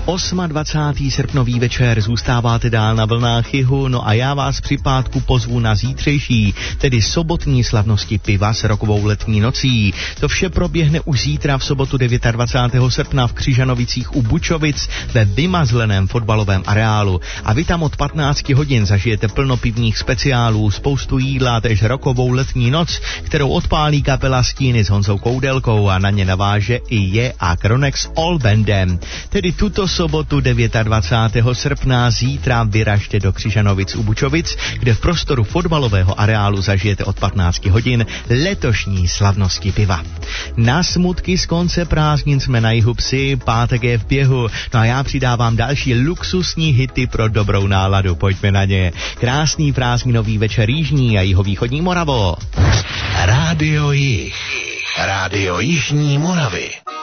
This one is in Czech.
28. srpnový večer, zůstáváte dál na vlnách Jihu, no a já vás při pátku pozvu na zítřejší, tedy sobotní slavnosti piva s rokovou letní nocí. To vše proběhne už zítra v sobotu 29. srpna v Křižanovicích u Bučovic ve vymazleném fotbalovém areálu. A vy tam od 15 hodin zažijete plno pivních speciálů, spoustu jídla, tež rokovou letní noc, kterou odpálí kapela Stíny s Honzou Koudelkou a na ně naváže i je a Kronex All Bandem. Tedy tuto sobotu 29. srpna zítra vyražte do Křižanovic u Bučovic, kde v prostoru fotbalového areálu zažijete od 15 hodin letošní slavnosti piva. Na smutky z konce prázdnin jsme na jihu psi, pátek je v běhu, no a já přidávám další luxusní hity pro dobrou náladu, pojďme na ně. Krásný prázdninový večer jižní a jihovýchodní Moravo. Rádio Jih. Rádio Jižní Moravy.